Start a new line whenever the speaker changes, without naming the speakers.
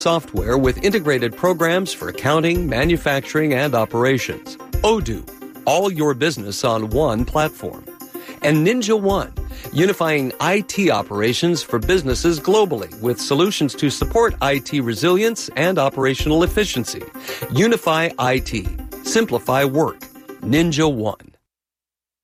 software with integrated programs for accounting, manufacturing, and operations. Odoo, all your business on one platform. And Ninja One, unifying IT operations for businesses globally with solutions to support IT resilience and operational efficiency. Unify IT. Simplify work. Ninja One.